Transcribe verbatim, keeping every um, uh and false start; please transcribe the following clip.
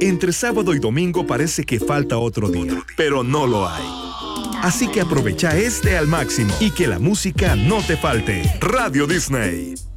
Entre sábado y domingo parece que falta otro día, pero no lo hay. Así que aprovecha este al máximo y que la música no te falte. Radio Disney.